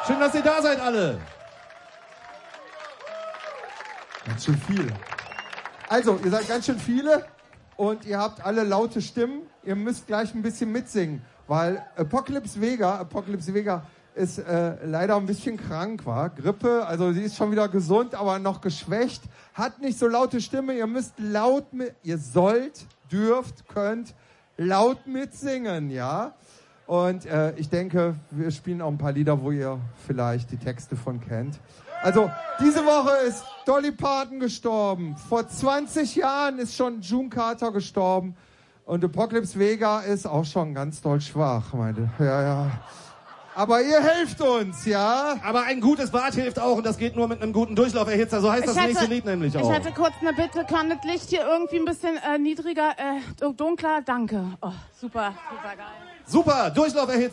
Schön, dass ihr da seid alle. Ganz schön viele. Also, ihr seid ganz schön viele und ihr habt alle laute Stimmen. Ihr müsst gleich ein bisschen mitsingen, weil Apocalypse Vega ist leider ein bisschen krank, war Grippe, also sie ist schon wieder gesund, aber noch geschwächt, hat nicht so laute Stimme. Ihr müsst ihr sollt, dürft, könnt laut mitsingen, ja? Und ich denke, wir spielen auch ein paar Lieder, wo ihr vielleicht die Texte von kennt. Also, diese Woche ist Dolly Parton gestorben. Vor 20 Jahren ist schon June Carter gestorben. Und Apocalypse Vega ist auch schon ganz doll schwach, meine. Ja. Aber ihr helft uns, ja? Aber ein gutes Bad hilft auch und das geht nur mit einem guten Durchlauferhitzer. So heißt das nächste Lied nämlich auch. Ich hätte kurz eine Bitte, kann das Licht hier irgendwie ein bisschen niedriger, dunkler? Danke. Oh, super geil. Super, Durchlauferhitzer.